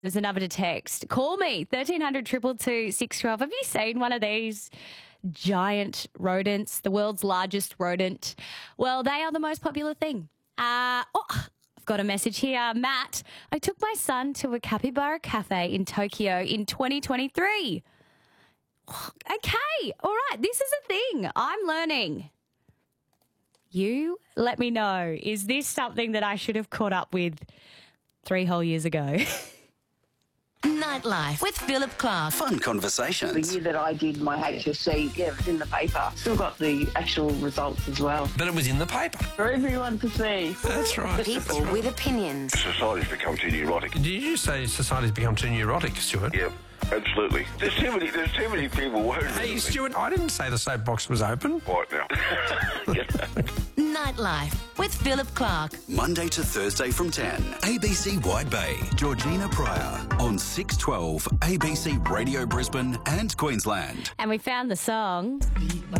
There's another to text. Call me, 1300 222 612. Have you seen one of these giant rodents, the world's largest rodent? Well, they are the most popular thing. I've got a message here. Matt, I took my son to a capybara cafe in Tokyo in 2023. Okay, all right, this is a thing. I'm learning. You let me know. Is this something that I should have caught up with 3 whole years ago? Nightlife with Philip Clark. Fun conversations. The year that I did my HSC, it was in the paper. Still got the actual results as well. But it was in the paper. For everyone to see. That's right. People with opinions. Society's become too neurotic. Did you say society's become too neurotic, Stuart? Yeah, absolutely. There's too many people worried. Hey, Stuart, I didn't say the soapbox was open. Right now. Nightlife with Philip Clark. Monday to Thursday from 10. ABC Wide Bay. Georgina Pryor on 612 ABC Radio Brisbane and Queensland. And we found the song.